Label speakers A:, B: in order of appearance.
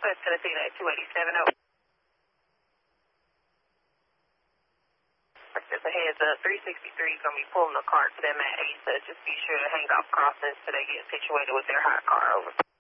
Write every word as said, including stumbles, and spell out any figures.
A: West Tennessee at two eighty-seven oh. Just a heads up, three sixty-three is going to be pulling the cart to them at eight, so just be sure to hang off crossings till they get situated with their hot car over.